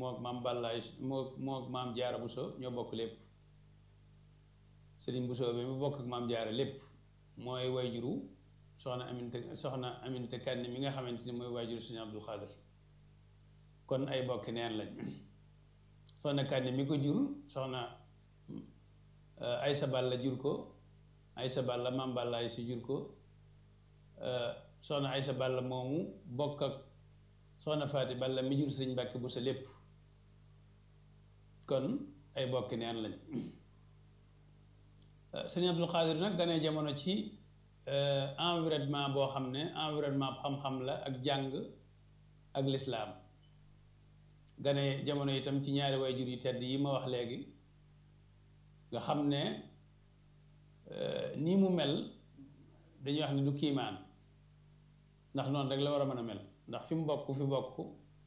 mook maam Bàllaay mook maam Jaara Buso ñoo bokk lépp sëriñ Buso bi mu bokk ak maam Jaara lépp mooy wayjuru soxna Aminta Kanni mi nga xamante ni mooy wayjuru sëriñ Abdul Xaadir kon ay bokki neen lañ soxna Kanni mi ko jur soxna Aysa Balla jur ko Aysa Balla maam Bàllaay si jur ko soxna Aysa Balla moomu bokk ak soxna Faati Balla mi jur sëriñ Mbàkke Buso lépp kon ay bokki neen lañ sëriñ Abdul Xaadir nag ganee jamono ci environnement boo xam ne environnement xam-xam la ak jàng ak lislaam ganee jamono itam ci ñaari waajur yu tedd yi ma wax léegi nga xam ne nii mu mel dañuy wax ne du kiimaan ndax noonu rek la war a mën a mel ndax fi mu bokk ku fi bokk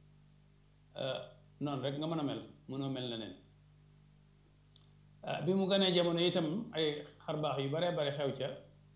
noonu rek nga mën a mel mënoo mel leneen bi mu ganee jamono itam ay xarbaax yu baree bari xew ca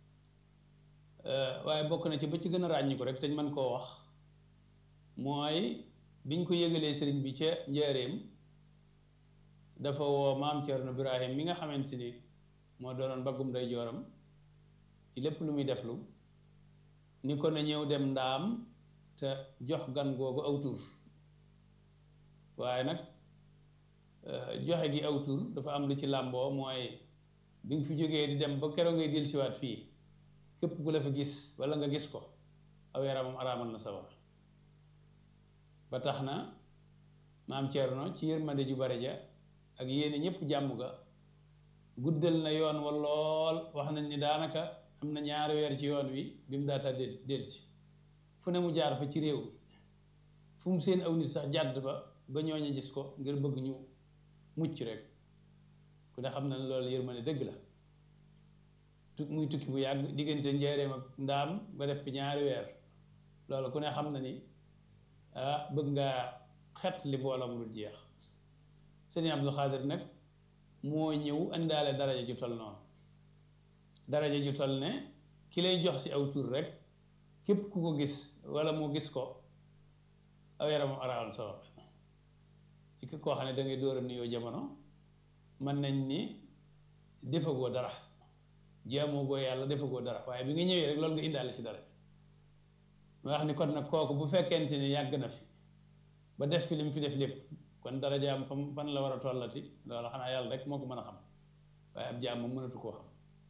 waaye bokk na ci ba ci gën a ràññiku rek te ñu mën koo wax mooy biñ ko yëgalee sëriñ bi ca njaareem dafa woo maam Cerno Birahim mi nga xamante ni moo doonoon baggum day jooram ci lépp lu muy deflu ni ko na ñëw dem ndaam te jox gan googu aw tur waaye nag joxe gi aw tur dafa am lu ci làmboo mooy bi nga fi jógee di dem ba keroog ngay dellusiwaat fii képp ku la fa gis wala nga gis ko aw yaramam araamal na sawar ba tax na maam Cerno ci yërmande ju bare ja ak yéene ñëpp jàmm ga guddal na yoon wa lool wax nañ ni daanaka am na ñaari weer ci yoon wi bi mu daata delsi fu ne mu jaar fa ci réew mi fu mu seen aw nit sax jàdd ba ñooñu gis ko ngir bëgg ñu mucc rek ku ne xam na ne loolu yërmande dëgg la muy tukki bu yàgg diggante njaareem ak ndaam ba def fi ñaari weer loolu ku ne xam na ni bëgg ngaa xet li mbooloo mu dul jeex sëñ Abdul Xaadir nag moo ñëw indaale daraja ju tol noonu daraja ju tol ne ki lay jox si aw tur rek képp ku ko gis wala mu gis ko aw yaramam araawal sawar ci ki koo xam ne da ngay door a nuyoo jamono mën nañ ni defagoo dara jaamoo goo yàlla defagoo dara waaye bi nga ñëwee rek loolu nga indaale ci dara ma wax ni kon nag kooku bu fekkente ni yàgg na fi ba def fi li mu fi def lépp kon dara jaam fan la war a tollati loolu xanaa yàlla rek moo ko mën a xam waaye ab jaam moom mënatu koo xam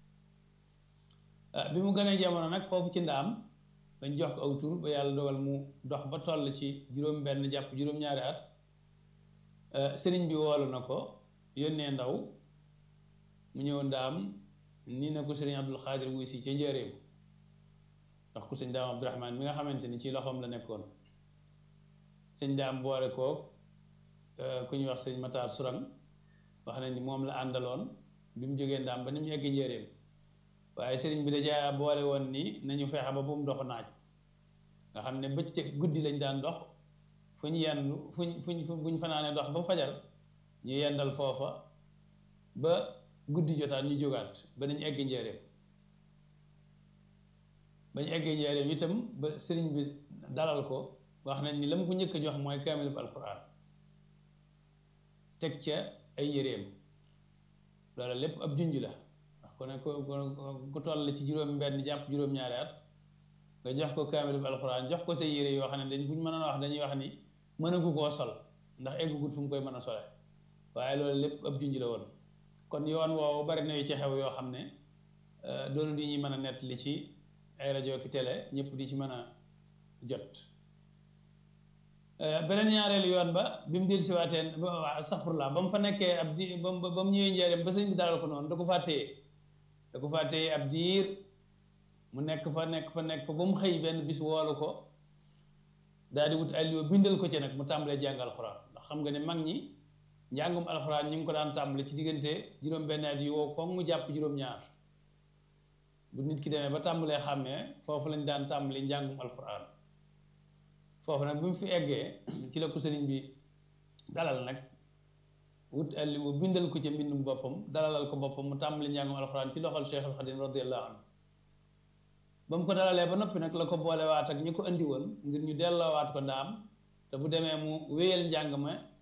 bi mu gënee jamono nag foofu ci ndaam dañ jox ko aw tur ba yàlla dogal mu dox ba toll ci juróom-benn jàpp juróom-ñaari at sëriñ bi woolu na ko yónnee ndaw mu ñëw ndaam nii na ko sëriñ Abdul Xaadir wuy si ca njëreem ndax ku sëñ daam Abdurahmaan mi nga xamante ni ci loxoom la nekkoon sëñ daam boole koog ku ñuy wax sëñ Mataar Surang wax nañ ni moom la àndaloon bi mu jógee ndaam ba ni mu egg njëreem waaye sëriñ bi dajaa boole woon ni nañu fexe ba bu mu dox naaj nga xam ne bëccëg guddi lañ daan dox fu ñu yendu buñ fanaanee dox ba fajar ñu yendal foofa ba guddi jotaat ñu jógaat ba nañu egg njëreem ba ñu eggee njëreem itam ba sëriñ bi dalal ko wax nañ ni la mu ko njëkk a jox mooy kaamil bu alquran teg ca ay yéreem loolu lépp ab junj la ndax ku ne ku toll ci juróom-benn jàpp juróom-ñaari at nga jox ko kaamil bu alquran jox ko say yére yoo xam ne dañ buñ mën a wax dañuy wax ni mënagu koo sol ndax eggugut fu mu koy mën a sole waaye loolu lépp ab junj la woon kon yoon woowu bari na yu ci xew yoo xam ne doonu di ñuy mën a nett li ci ay rajo ki télé ñëpp di ci mën a jot beneen ñaareelu yoon ba bi mu dellu siwaatee astaxfirullah ba mu fa nekkee ab di ba mu ñëwee njaareem ba sëñ bi dalal ko noonu da ko faa téye ab diir mu nekk fa ba mu xëy benn bis woolu ko daal di wut alliwa bindal ko ci nag mu tàmbalee jàng alxuraan ndax xam nga ne mag ñi njàngum alxuraan ñu ngi ko daan tàmbale ci diggante juróom-benn at yi woo ko mu jàpp juróom-ñaar bu nit ki demee ba tàmbalee xàmmee foofu lañ daan tàmbali njàngum alxuraan foofu nag bi mu fi eggee ci la ko sëriñ bi dalal nag wut alliwa bindal ko ca mbindum boppam dalalal ko boppam mu tàmbali njàngum alxuraan ci loxol Cheikhul Xadim radiyallahu anhu ba mu ko dalalee ba noppi nag la ko boolewaat ak ñi ko andi woon ngir ñu delloowaat ko ndaam te bu demee mu wéyal njàng ma